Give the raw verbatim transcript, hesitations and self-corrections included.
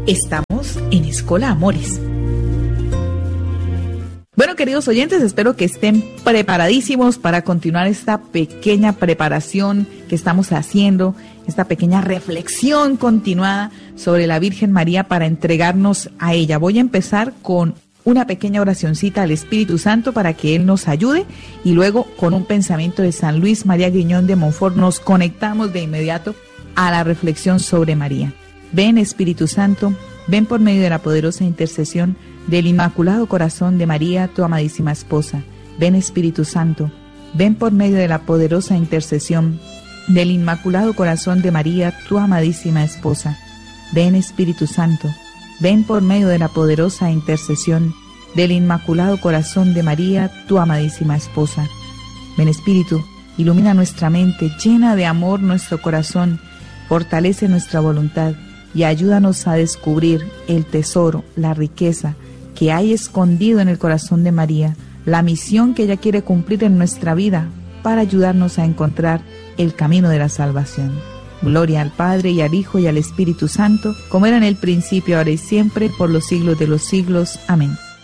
Estamos en Escola Amores. Bueno, queridos oyentes, espero que estén preparadísimos para continuar esta pequeña preparación que estamos haciendo, esta pequeña reflexión continuada sobre la Virgen María para entregarnos a ella. Voy a empezar con una pequeña oracioncita al Espíritu Santo para que Él nos ayude y luego con un pensamiento de San Luis María Griñón de Montfort nos conectamos de inmediato a la reflexión sobre María. Ven, Espíritu Santo, ven por medio de la poderosa intercesión del Inmaculado Corazón de María, tu amadísima esposa. Ven, Espíritu Santo, ven por medio de la poderosa intercesión del Inmaculado Corazón de María, tu amadísima esposa. Ven, Espíritu Santo, ven por medio de la poderosa intercesión del Inmaculado Corazón de María, tu amadísima esposa. Ven, Espíritu, ilumina nuestra mente, llena de amor nuestro corazón, fortalece nuestra voluntad y ayúdanos a descubrir el tesoro, la riqueza que hay escondido en el corazón de María, la misión que ella quiere cumplir en nuestra vida para ayudarnos a encontrar el camino de la salvación. Gloria al Padre y al Hijo y al Espíritu Santo, como era en el principio, ahora y siempre, por los siglos de los siglos. Amén.